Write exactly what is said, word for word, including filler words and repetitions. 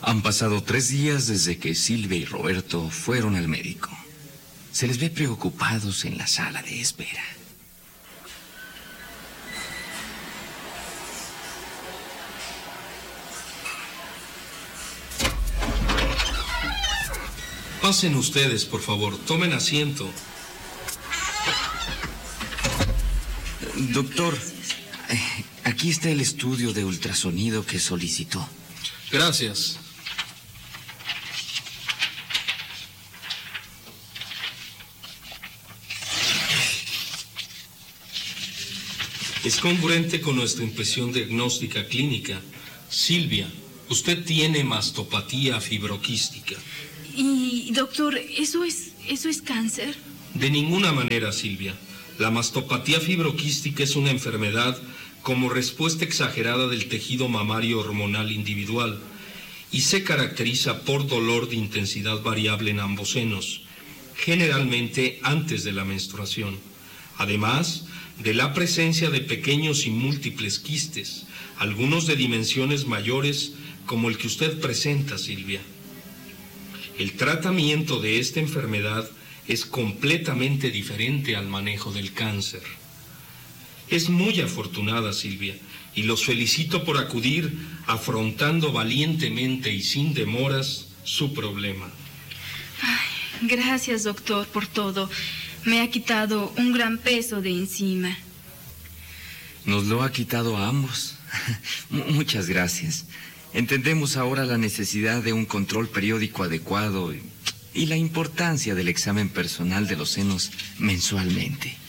Han pasado tres días desde que Silvia y Roberto fueron al médico. Se les ve preocupados en la sala de espera. Pasen ustedes, por favor. Tomen asiento. Doctor, aquí está el estudio de ultrasonido que solicitó. Gracias. Es congruente con nuestra impresión diagnóstica clínica. Silvia, usted tiene mastopatía fibroquística. Y, doctor, ¿eso es, eso es cáncer? De ninguna manera, Silvia. La mastopatía fibroquística es una enfermedad como respuesta exagerada del tejido mamario hormonal individual y se caracteriza por dolor de intensidad variable en ambos senos, generalmente antes de la menstruación, además de la presencia de pequeños y múltiples quistes, algunos de dimensiones mayores como el que usted presenta, Silvia. El tratamiento de esta enfermedad es completamente diferente al manejo del cáncer. Es muy afortunada, Silvia, y los felicito por acudir afrontando valientemente y sin demoras su problema. Ay, gracias, doctor, por todo. Me ha quitado un gran peso de encima. Nos lo ha quitado a ambos. Muchas gracias. Entendemos ahora la necesidad de un control periódico adecuado y, y la importancia del examen personal de los senos mensualmente.